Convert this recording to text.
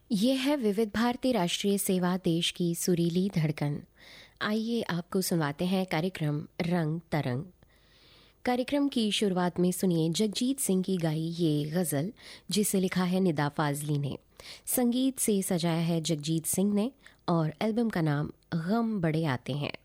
ये है विविध भारती राष्ट्रीय सेवा, देश की सुरीली धड़कन। आइए आपको सुनवाते हैं कार्यक्रम रंग तरंग। कार्यक्रम की शुरुआत में सुनिए जगजीत सिंह की गाई ये गज़ल, जिसे लिखा है निदा फाजली ने। संगीत से सजाया है जगजीत सिंह ने और एल्बम का नाम गम बड़े आते हैं।